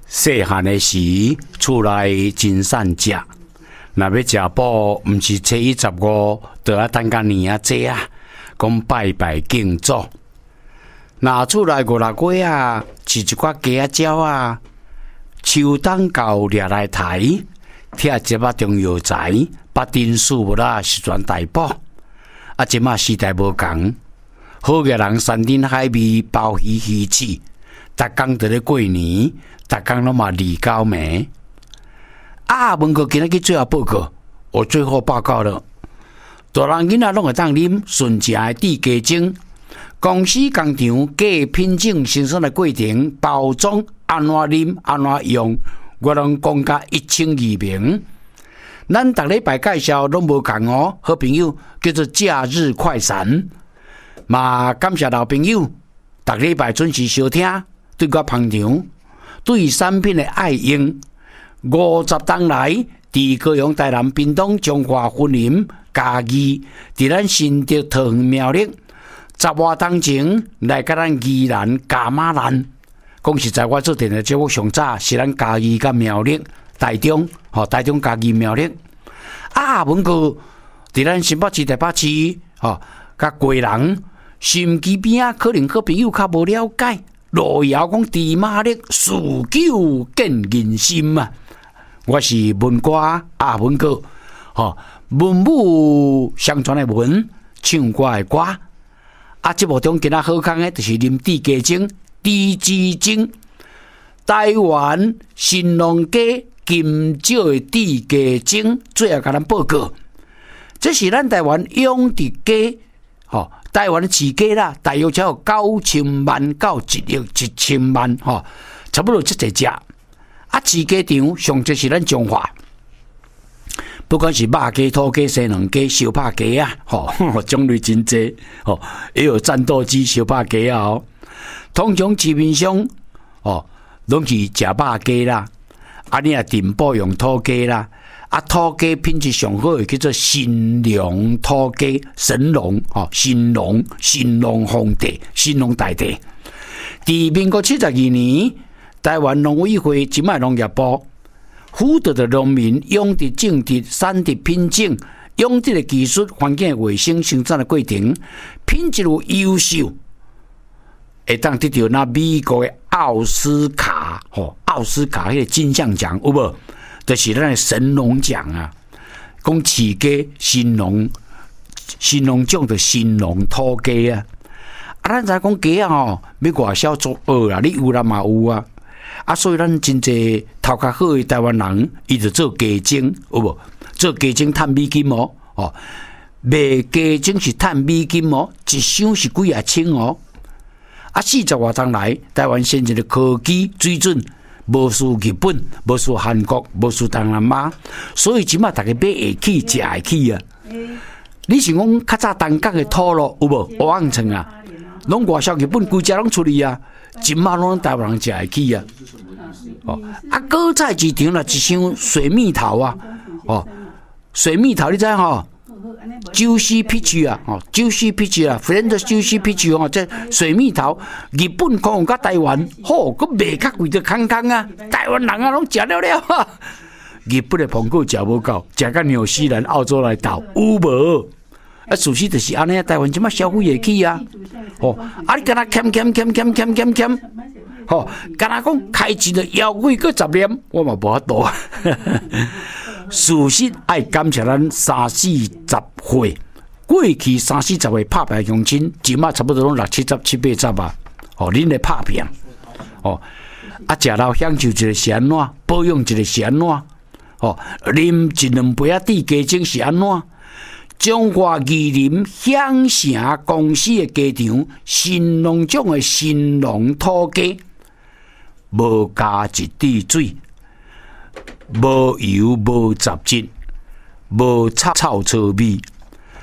细汉的时，厝内真善食。若要食补，毋是初一15，就要等到年啊节啊，讲拜拜敬祖。若厝内5、6月啊，饲一寡鸡啊、鸟啊，秋冬到掠来抬，拆接啊中药材，把丁树木啦是全大补。啊，即马时代无共，好嘅人山珍海味包鱼鱼翅，逐工伫咧过年，逐工拢嘛离高暝。啊，文哥今仔日最后报告，我最后报告了。大人囡仔拢会当啉纯正的地鸡精，公司工厂鸡品种生产的过程、包装安怎啉、安怎用，我拢讲甲一清二明。咱逐礼拜介绍拢无共哦，好朋友叫做假日快闪，嘛感谢老朋友，逐礼拜准时收听，对我捧场，对产品的爱用。50冬来，伫高雄、台南、屏东、中华、云林、嘉义，伫咱新竹、桃园、苗栗，10外冬前来甲咱宜兰、嘉马兰。讲实在，我做电台节目上早是咱嘉义甲苗栗、台中，台中、嘉义、苗栗。啊，文哥伫咱新北市、台北市，甲贵人、新基边啊，可能好朋友较无了解。路遥讲猪马力，事久见人心啊！我是文歌啊，文哥，文武相传的文，唱歌的歌。啊，节目中今仔好康的，就是啉地鸡精、地鸡精，台湾新农鸡金少的地鸡精，最后甲咱报告，这是咱台湾养殖鸡，台湾的饲鸡啦，大约才有9000万到1亿1千万，差不多这侪只。啊，饲鸡场上这是咱中华，不管是肉鸡、土鸡、西洋鸡、小拍鸡啊，种类真多，也有战斗机、小拍鸡啊。通常市面上，拢是食肉鸡啦，啊，你若订补用土鸡啦。啊，土鸡品质上好的叫做神农土鸡，神农神农皇帝，神农大帝。伫民国72年，台湾农委会即卖农业部辅导的农民养殖种植、产地品种、养殖的技术、环境的卫生、生产的过程，品质有优秀，会当得到那美国的奥斯卡迄个金像奖有无？就是咱的神农奖啊，讲饲鸡神农种的神农土鸡啊。啊，咱知讲鸡啊要外销做学啦，你有啦嘛有啊。啊，所以咱真济头壳好的台湾人，伊就做鸡精，有无？做鸡精赚美金哦，卖鸡精是赚美金哦，一箱是几啊千哦。啊，40外冬来，台湾现在的科技水准。无输日本，无输韩国，无输东南亚，所以即马大家买会起，食会起啊！你是讲较早东港的土路有无？蚵仔床啊，拢外销日本规只拢出去啊！即马拢台湾人食会起啊！果菜市场啦，一箱水蜜桃啊，水蜜桃你知juicy peach 啊，juicy peach 啊 ，friend juicy peach 这水蜜桃，日本讲甲台湾，佮卖较贵的空空啊，台湾人啊拢食了了啊。日本的苹果食无够，食到纽西兰、澳洲来斗有无？啊，事实就是安尼，台湾即马消费会起啊，你敢若欠，敢若讲开钱的腰贵个10年，我嘛无法度。事实爱感谢咱30、40岁，过去30、40岁拍拼乡亲，即马差不多拢60、70、70、80啊。恁来拍拼，食老享受一个是安怎，保养一个是安怎，啉1-2杯啊地鸡精是安怎？中华宜林享城公司的鸡场，神农种的神农土鸡，无加一滴水。无油、无杂质、无臭味，